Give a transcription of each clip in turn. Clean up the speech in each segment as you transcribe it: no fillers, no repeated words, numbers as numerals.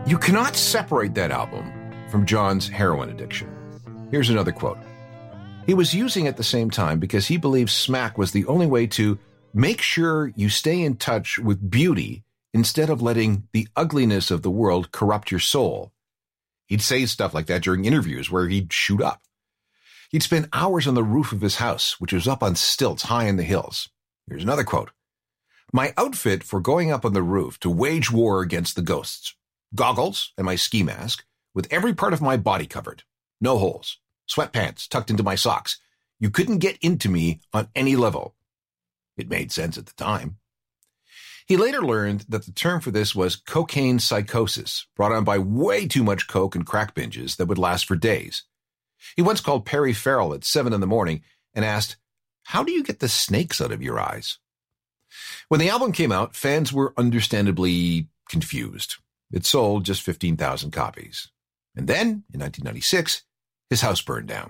You cannot separate that album from John's heroin addiction. Here's another quote. He was using at the same time because he believed smack was the only way to make sure you stay in touch with beauty instead of letting the ugliness of the world corrupt your soul. He'd say stuff like that during interviews where he'd shoot up. He'd spend hours on the roof of his house, which was up on stilts high in the hills. Here's another quote. My outfit for going up on the roof to wage war against the ghosts. Goggles and my ski mask with every part of my body covered. No holes. Sweatpants tucked into my socks. You couldn't get into me on any level. It made sense at the time. He later learned that the term for this was cocaine psychosis, brought on by way too much coke and crack binges that would last for days. He once called Perry Farrell at 7 a.m. and asked, "How do you get the snakes out of your eyes?" When the album came out, fans were understandably confused. It sold just 15,000 copies. And then, in 1996, his house burned down.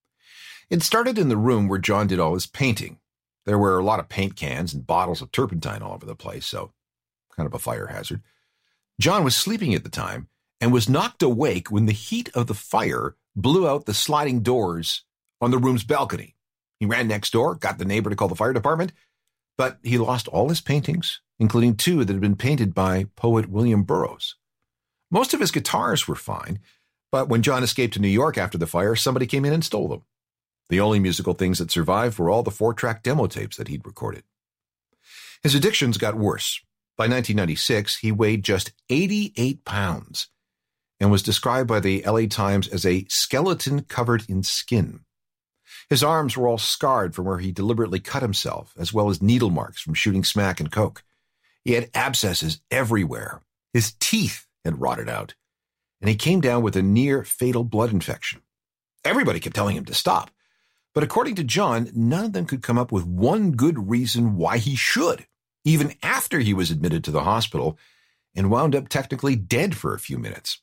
It started in the room where John did all his painting. There were a lot of paint cans and bottles of turpentine all over the place, so kind of a fire hazard. John was sleeping at the time and was knocked awake when the heat of the fire blew out the sliding doors on the room's balcony. He ran next door, got the neighbor to call the fire department, but he lost all his paintings, including 2 that had been painted by poet William Burroughs. Most of his guitars were fine, but when John escaped to New York after the fire, somebody came in and stole them. The only musical things that survived were all the 4-track demo tapes that he'd recorded. His addictions got worse. By 1996, he weighed just 88 pounds and was described by the LA Times as a skeleton covered in skin. His arms were all scarred from where he deliberately cut himself, as well as needle marks from shooting smack and coke. He had abscesses everywhere. His teeth had rotted out, and he came down with a near-fatal blood infection. Everybody kept telling him to stop, but according to John, none of them could come up with one good reason why he should, even after he was admitted to the hospital and wound up technically dead for a few minutes.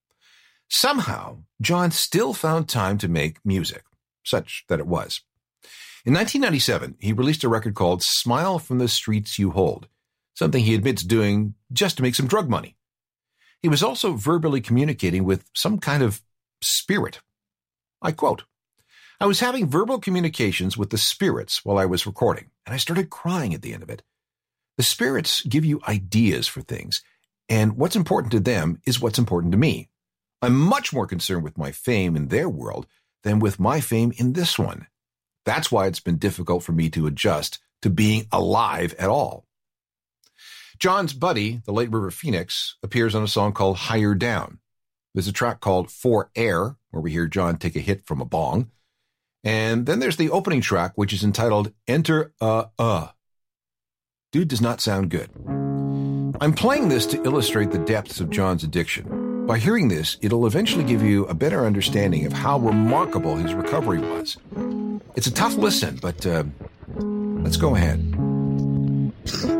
Somehow, John still found time to make music, such that it was. In 1997, he released a record called Smile from the Streets You Hold, something he admits doing just to make some drug money. He was also verbally communicating with some kind of spirit. I quote, "I was having verbal communications with the spirits while I was recording, and I started crying at the end of it. The spirits give you ideas for things, and what's important to them is what's important to me. I'm much more concerned with my fame in their world than with my fame in this one. That's why it's been difficult for me to adjust to being alive at all." John's buddy, the late River Phoenix, appears on a song called Higher Down. There's a track called For Air, where we hear John take a hit from a bong. And then there's the opening track, which is entitled Enter Dude does not sound good. I'm playing this to illustrate the depths of John's addiction. By hearing this, it'll eventually give you a better understanding of how remarkable his recovery was. It's a tough listen, but let's go ahead.